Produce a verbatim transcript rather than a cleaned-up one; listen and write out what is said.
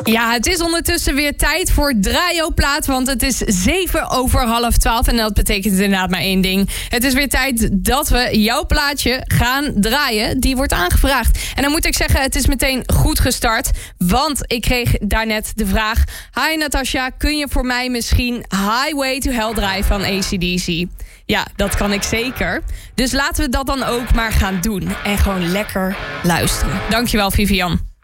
Ja, het is ondertussen weer tijd voor Draai-o-plaat, want het is zeven over half twaalf. En dat betekent inderdaad maar één ding. Het is weer tijd dat we jouw plaatje gaan draaien. Die wordt aangevraagd. En dan moet ik zeggen, het is meteen goed gestart. Want ik kreeg daarnet de vraag: hi Natasja, kun je voor mij misschien Highway to Hell draaien van A C D C? Ja, dat kan ik zeker. Dus laten we dat dan ook maar gaan doen. En gewoon lekker luisteren. Dankjewel, Vivian.